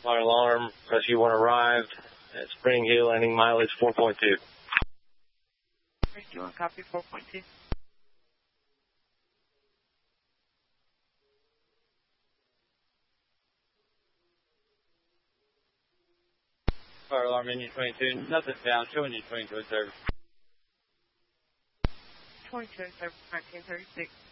Fire alarm, rescue 1 arrived at Spring Hill, ending mileage 4.2. Rescue 1, copy 4.2. Fire alarm, engine 22, nothing's down, show engine 22 in service. 22 in service, 1936.